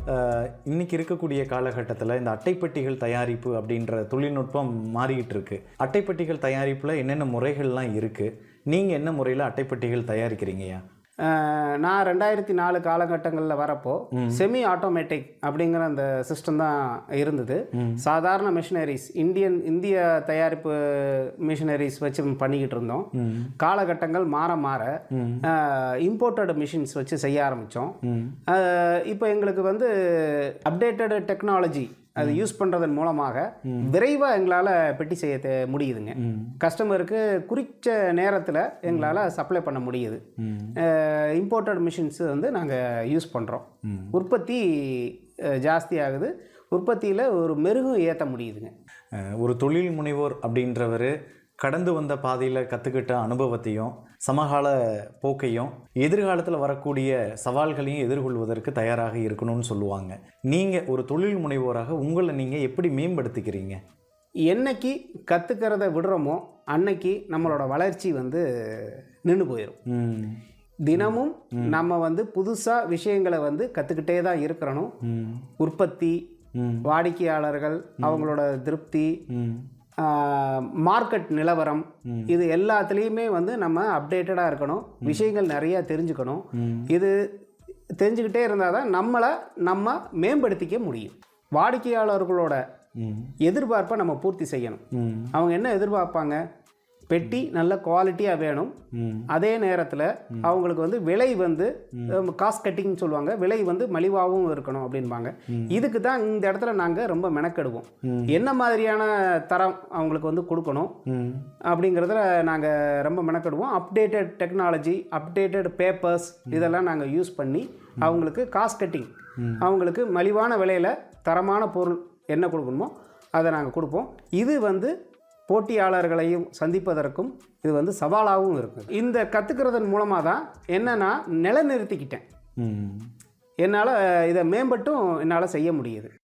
இன்றைக்கி இருக்கக்கூடிய காலகட்டத்தில் இந்த அட்டைப்பெட்டிகள் தயாரிப்பு அப்படின்ற தொழில்நுட்பம் மாறிக்கிட்டு இருக்குது. அட்டைப்பெட்டிகள் தயாரிப்பில் என்னென்ன முறைகள்லாம் இருக்குது? நீங்கள் என்ன முறையில் அட்டைப்பெட்டிகள் தயாரிக்கிறீங்கய்யா? நான் 2004 காலகட்டங்களில் வரப்போ செமி ஆட்டோமேட்டிக் அப்படிங்கிற அந்த சிஸ்டம் தான் இருந்தது. சாதாரண மிஷினரிஸ், இந்திய தயாரிப்பு மிஷினரிஸ் வச்சு பண்ணிக்கிட்டு இருந்தோம். காலகட்டங்கள் மாற மாற இம்போர்ட்டட் மிஷின்ஸ் வச்சு செய்ய ஆரம்பித்தோம். இப்போ எங்களுக்கு வந்து அப்டேட்டட் டெக்னாலஜி அது யூஸ் பண்ணுறதன் மூலமாக விரைவாக எங்களால் பெட்டி செய்ய முடியுதுங்க. கஸ்டமருக்கு குறித்த நேரத்தில் எங்களால் சப்ளை பண்ண முடியுது. இம்போர்ட்டட் மிஷின்ஸ் வந்து நாங்கள் யூஸ் பண்ணுறோம். உற்பத்தி ஜாஸ்தி ஆகுது. உற்பத்தியில் ஒரு மெருகும் ஏற்ற முடியுதுங்க. ஒரு தொழில் முனைவோர் அப்படின்றவர் கடந்து வந்த பாதையில் கற்றுக்கிட்ட அனுபவத்தையும் சமகால போக்கையும் எதிர்காலத்தில் வரக்கூடிய சவால்களையும் எதிர்கொள்வதற்கு தயாராக இருக்கணும்னு சொல்லுவாங்க. நீங்கள் ஒரு தொழில் முனைவோராக உங்களை நீங்கள் எப்படி மேம்படுத்திக்கிறீங்க? என்னைக்கு கற்றுக்கிறத விடுறோமோ அன்னைக்கு நம்மளோட வளர்ச்சி வந்து நின்று போயிடும். தினமும் நம்ம வந்து புதுசாக விஷயங்களை வந்து கற்றுக்கிட்டே தான் இருக்கிறணும். உற்பத்தி, வாடிக்கையாளர்கள், அவங்களோட திருப்தி, மார்க்கெட் நிலவரம், இது எல்லாத்துலேயுமே வந்து நம்ம அப்டேட்டடாக இருக்கணும். விஷயங்கள் நிறையா தெரிஞ்சுக்கணும். இது தெரிஞ்சுக்கிட்டே இருந்தால் தான் நம்ம மேம்படுத்திக்க முடியும். வாடிக்கையாளர்களோட எதிர்பார்ப்பை நம்ம பூர்த்தி செய்யணும். அவங்க என்ன எதிர்பார்ப்பாங்க? பெட்டி நல்ல குவாலிட்டியாக வேணும். அதே நேரத்தில் அவங்களுக்கு வந்து விலை வந்து காஸ்ட் கட்டிங்னு சொல்லுவாங்க, விலை வந்து மலிவாகவும் இருக்கணும் அப்படின்பாங்க. இதுக்கு தான் இந்த இடத்துல நாங்கள் ரொம்ப மெனக்கெடுவோம். என்ன மாதிரியான தரம் அவங்களுக்கு வந்து கொடுக்கணும் அப்படிங்கிறதுல நாங்கள் ரொம்ப மெனக்கெடுவோம். அப்டேட்டட் டெக்னாலஜி, அப்டேட்டட் பேப்பர்ஸ் இதெல்லாம் நாங்கள் யூஸ் பண்ணி அவங்களுக்கு காஸ்ட் கட்டிங், அவங்களுக்கு மலிவான விலையில் தரமான பொருள் என்ன கொடுக்கணுமோ அதை நாங்கள் கொடுப்போம். இது வந்து போட்டியாளர்களையும் சந்திப்பதற்கும் இது வந்து சவாலாகவும் இருக்குது. இந்த கற்றுக்கிறதன் மூலமாக தான் என்ன நான் நிலைநிறுத்திக்கிட்டேன். என்னால் இதை மேம்பட்டும் என்னால் செய்ய முடியுது.